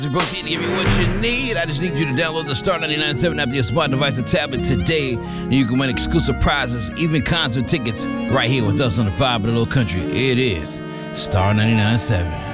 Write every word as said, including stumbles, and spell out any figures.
Proceed to give you what you need. I just need you to download the Star ninety-nine point seven app to your smart device or tablet today, and you can win exclusive prizes, even concert tickets, right here with us on the Five of the Little Country. It is Star ninety-nine point seven.